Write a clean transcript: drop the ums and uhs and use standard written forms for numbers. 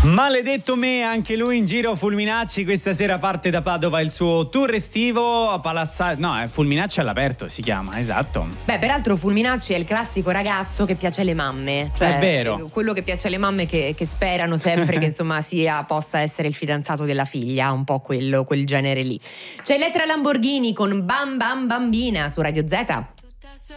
Maledetto me, anche lui in giro. Fulminacci questa sera parte da Padova il suo tour estivo a Fulminacci all'aperto si chiama, esatto. Beh, peraltro Fulminacci è il classico ragazzo che piace alle mamme, cioè è vero, quello che piace alle mamme che sperano sempre che insomma possa essere il fidanzato della figlia, un po' quel genere lì. C'è Elettra Lamborghini con Bam Bam Bambina su Radio Z.